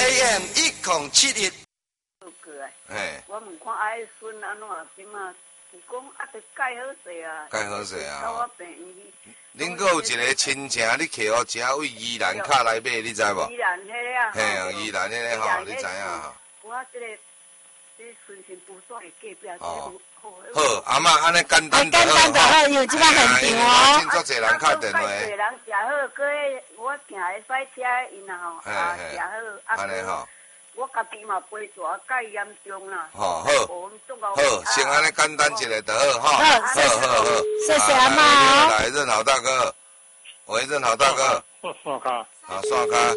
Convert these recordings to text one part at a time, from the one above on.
AM 1071。 嘿，我问看阿个孙安怎点啊？是讲啊，得改好势啊。 改好势啊！ 到我病院去。 恁阁有一个亲戚，你摕互车位宜兰卡来买，你知无？ 宜兰迄个啊。 嘿，宜兰迄个吼，你知影吼？ 我这个孙姓不算的隔壁。 哦。好，阿嬷安尼简单就好。 简单就好，因为即摆很长哦。 真足侪人敲电话。 侪人食好，搁我行会使车因啊吼，食好。 安尼吼。 我家己嘛肥大，介严重啦。 好，先安尼简单一下就好哈。好， 谢谢阿妈。 来，任好大哥，喂，任好大哥。 线卡。 啊，线卡，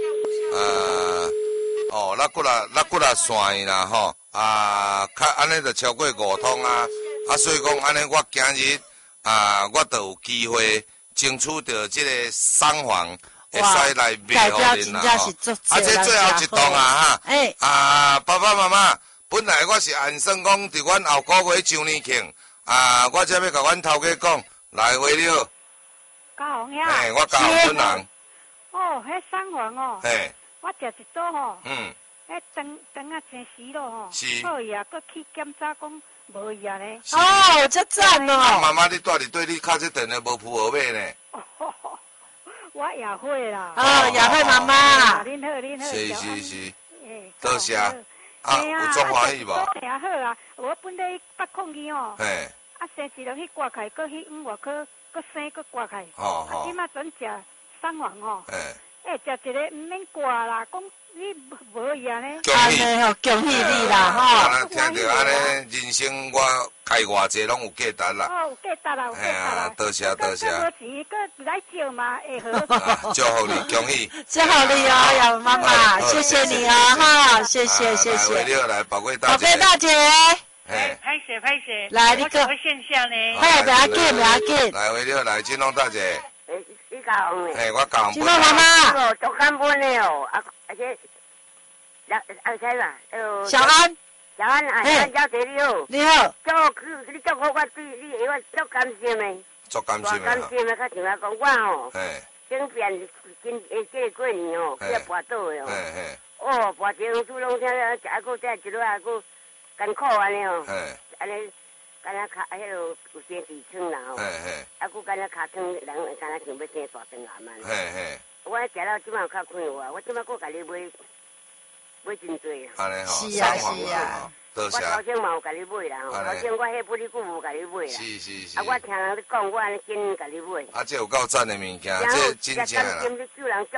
咱过来线啦吼，较安尼就超过5通啊，所以讲安尼我今日我就有机会争取到这个送房。会使来卖互恁啦吼，这最后一档啊哈，爸爸妈妈，本来我是按算讲伫阮后个月周年庆，我这要甲阮头家讲，来回了。 嘉宏兄。 嘿，我嘉宏本人。 哦，迄送房哦。 嘿。 我食一桌吼。 嗯。 迄肠啊真实咯吼。 是。 好伊啊，搁去检查讲无伊啊咧。 哦，这赞哦。 妈妈，你住伫对你敲这电话无铺号码呢？ 我也会啦。 哦，也会妈妈。 恁好。 是。多谢。有足欢喜无？ 也好啊，我本来北控去哦。 嘿。 生一人去挂开，搁去往外搁生搁挂开。 哦。 即马转食送房哦。食一个唔免挂啦，讲你无伊安尼。 安尼吼，恭喜你啦吼！ 听着安尼，人生我开偌济拢有价值啦。 哦，有价值啦，有价值啦。 多谢。 无钱，搁来借嘛会好。 祝福你，恭喜！ 祝福你哦，杨妈妈，谢谢你哦哈，谢谢。 来，宝贵大姐。 拍摄。 来，你个。 线下呢？ 哎，不要紧。 来，回了，来，金龙大姐。 你嘉宏诶，我嘉宏。 金龙妈妈。 做干部的哦，而且。 小安， 安家姐你好， 你好， 你祝福我对你，我足感谢的， 足感谢的， 较像我讲我吼，整遍这个过年哦，去跋倒的哦，跋一厝拢听，还佫再一路还佫艰苦安尼哦，安尼，敢若卡迄落有生痔疮啦吼，还佫敢若尻川人敢若想要生大肠癌嘛，我食了即摆较快活，我即摆佫家己买真多啊！ 安尼吼， 是啊， 多谢。 我头先嘛有甲你买啦，头先我迄不离久无甲你买啦。 是。 我听人咧讲，我安尼紧甲你买。 这有够赞的物件，这真正啦。